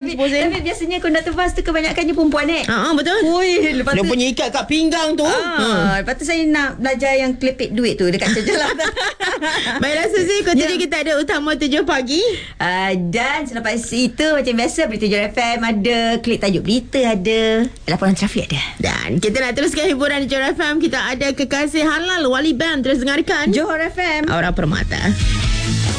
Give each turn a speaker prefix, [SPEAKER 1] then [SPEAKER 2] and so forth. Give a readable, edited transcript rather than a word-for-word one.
[SPEAKER 1] Tapi biasanya konduktor bas tu kebanyakannya perempuan
[SPEAKER 2] Betul.
[SPEAKER 1] Ui, lepas
[SPEAKER 2] Dia
[SPEAKER 1] tu
[SPEAKER 2] punya ikat kat pinggang tu.
[SPEAKER 1] Lepas tu saya nak belajar yang klepek duit tu dekat jalan.
[SPEAKER 2] Baiklah Suzy, kontinue kita ada Utama 7 Pagi.
[SPEAKER 1] Dan selepas itu macam biasa Berita Johor FM ada, klik tajuk berita ada, laporan trafik ada.
[SPEAKER 2] Dan kita nak teruskan hiburan di Johor FM. Kita ada Kekasih Halal Wali Band. Terus dengarkan
[SPEAKER 1] Johor FM,
[SPEAKER 2] Aura Permata.